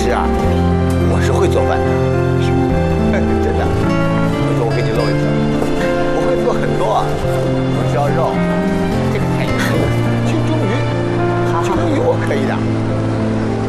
实啊，我是会做饭的。